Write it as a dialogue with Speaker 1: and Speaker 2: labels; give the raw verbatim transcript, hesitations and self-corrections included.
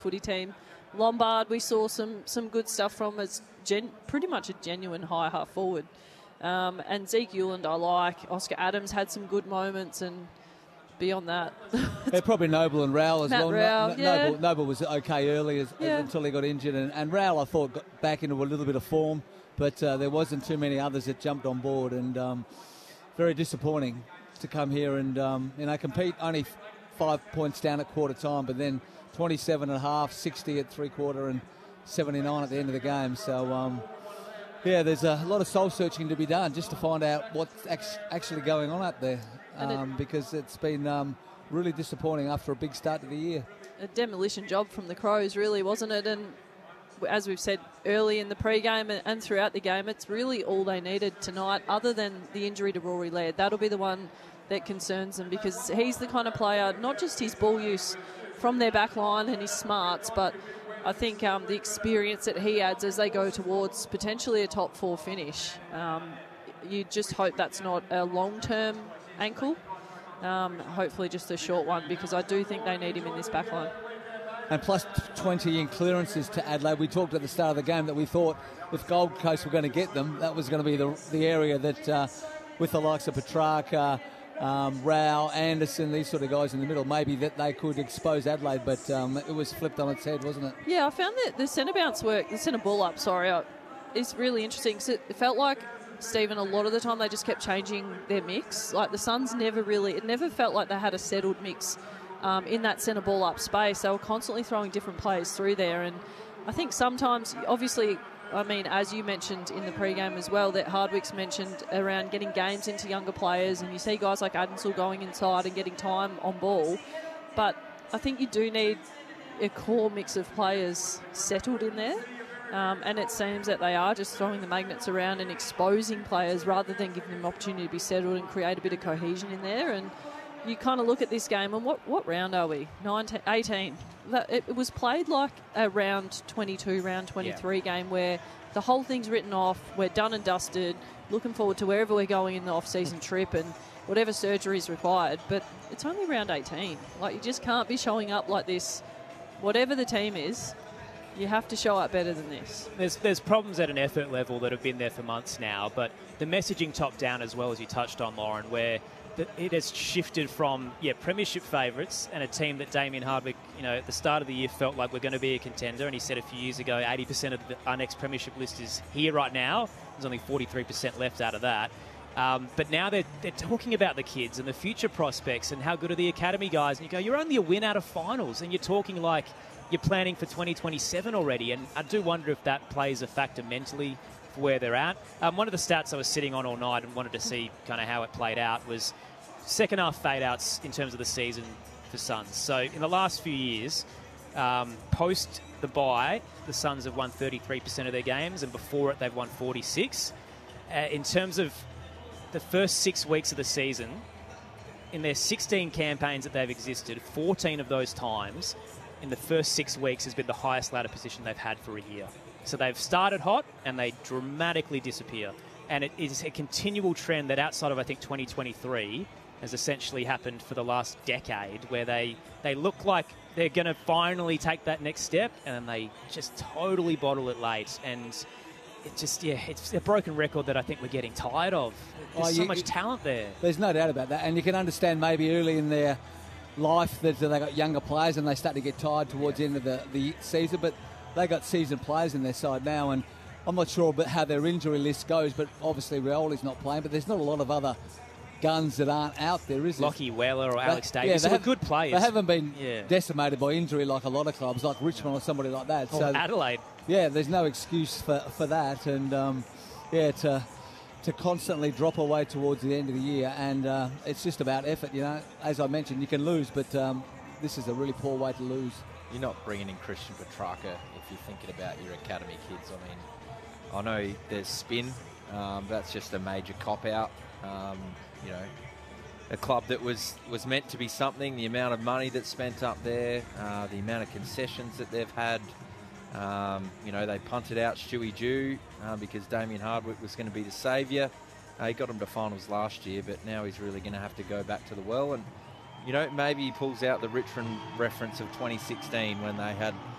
Speaker 1: footy team. Lombard, we saw some some good stuff from as gen, pretty much a genuine high half forward. Um, and Zeke Euland I like. Oscar Adams had some good moments, and beyond that...
Speaker 2: They're probably Noble and Rowell as
Speaker 1: Matt
Speaker 2: well.
Speaker 1: Rowell,
Speaker 2: no,
Speaker 1: yeah.
Speaker 2: Noble, Noble was okay early as,
Speaker 1: yeah.
Speaker 2: until he got injured, and, and Rowell I thought got back into a little bit of form, but uh, there wasn't too many others that jumped on board, and um, very disappointing to come here and um, you know compete only f- five points down at quarter time, but then twenty-seven and a half, sixty at three quarter, and seventy-nine at the end of the game. So um, yeah, there's a lot of soul searching to be done just to find out what's act- actually going on up there, um, it, because it's been um, really disappointing after a big start to the year.
Speaker 1: A demolition job from the Crows, really, wasn't it? And as we've said early in the pre-game and throughout the game, it's really all they needed tonight, other than the injury to Rory Laird. That'll be the one that concerns them, because he's the kind of player, not just his ball use from their back line and his smarts, but I think um, the experience that he adds as they go towards potentially a top four finish. Um, you just hope that's not a long-term ankle. Um, hopefully just a short one, because I do think they need him in this back line.
Speaker 2: And plus twenty in clearances to Adelaide. We talked at the start of the game that we thought if Gold Coast were going to get them, that was going to be the, the area that, uh, with the likes of Petrarca, um, Rao, Anderson, these sort of guys in the middle, maybe that they could expose Adelaide, but um, it was flipped on its head, wasn't it?
Speaker 1: Yeah, I found that the centre bounce work, the centre ball up, sorry, uh, is really interesting, because it felt like, Stephen, a lot of the time they just kept changing their mix. Like the Suns never really, it never felt like they had a settled mix um, in that centre ball up space. They were constantly throwing different plays through there, and I think sometimes, obviously, I mean, as you mentioned in the pre-game as well, that Hardwick's mentioned around getting games into younger players, and you see guys like Adensel going inside and getting time on ball, but I think you do need a core mix of players settled in there. Um, and it seems that they are just throwing the magnets around and exposing players rather than giving them opportunity to be settled and create a bit of cohesion in there. And you kind of look at this game, and what, what round are we? nineteen, eighteen. That, it was played like a round twenty-two, round twenty-three yeah. game where the whole thing's written off, we're done and dusted, looking forward to wherever we're going in the off-season trip and whatever surgery is required. But it's only round eighteen. Like, you just can't be showing up like this. Whatever the team is, you have to show up better than this.
Speaker 3: There's there's problems at an effort level that have been there for months now, but the messaging top down as well, as you touched on, Lauren, where the, it has shifted from, yeah, premiership favourites and a team that Damien Hardwick, you know, at the start of the year felt like we're going to be a contender, and he said a few years ago eighty percent of the, our next premiership list is here right now. There's only forty-three percent left out of that. Um, but now they're, they're talking about the kids and the future prospects and how good are the academy guys. And you go, you're only a win out of finals, and you're talking like you're planning for twenty twenty-seven already. And I do wonder if that plays a factor mentally for where they're at. Um, one of the stats I was sitting on all night and wanted to see kind of how it played out was second half fade outs in terms of the season for Suns. So in the last few years, um, post the bye, the Suns have won thirty-three percent of their games, and before it they've won forty-six. Uh, in terms of the first six weeks of the season, in their sixteen campaigns that they've existed, fourteen of those times in the first six weeks has been the highest ladder position they've had for a year. So they've started hot and they dramatically disappear. And it is a continual trend that outside of, I think, twenty twenty-three has essentially happened for the last decade, where they, they look like they're going to finally take that next step and then they just totally bottle it late. And it just, yeah, it's a broken record that I think we're getting tired of. There's oh, so you, much talent there.
Speaker 2: There's no doubt about that. And you can understand maybe early in their life that they got younger players and they start to get tired towards yeah. the end of the, the season, but they got seasoned players in their side now, and I'm not sure about how their injury list goes, but obviously Rioli's not playing, but there's not a lot of other guns that aren't out there, is there?
Speaker 3: Lockie Weller or Alex Davis,
Speaker 2: yeah,
Speaker 3: they
Speaker 2: were
Speaker 3: have, good players.
Speaker 2: They haven't been
Speaker 3: yeah.
Speaker 2: decimated by injury like a lot of clubs, like Richmond or somebody like that.
Speaker 3: Or
Speaker 2: so
Speaker 3: Adelaide.
Speaker 2: Yeah, there's no excuse for, for that, and um, yeah, to to constantly drop away towards the end of the year, and uh, it's just about effort, you know. As I mentioned, you can lose, but um, this is a really poor way to lose.
Speaker 4: You're not bringing in Christian Petrarca if you're thinking about your academy kids. I mean, I know there's spin, um, that's just a major cop-out. Um, you know, a club that was, was meant to be something, the amount of money that's spent up there, uh, the amount of concessions that they've had. Um, you know, they punted out Stewie Dew uh, because Damien Hardwick was going to be the saviour. Uh, he got them to finals last year, but now he's really going to have to go back to the well. And You know, maybe he pulls out the Richmond reference of twenty sixteen when they had